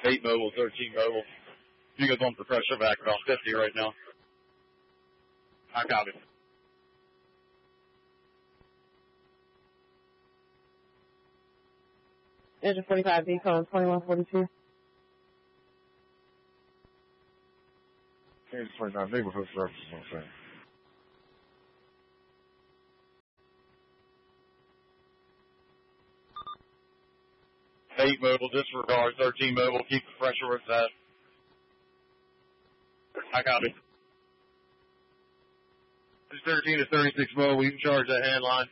8 mobile, 13 mobile. You guys on for pressure back about 50 right now. I copy. Engine 45, decode 2142. Engine 29, neighborhood services on scene. Eight mobile, disregard, 13 mobile, keep the pressure where it's at. I copy. This 13 to 36 mobile, you can charge that hand line.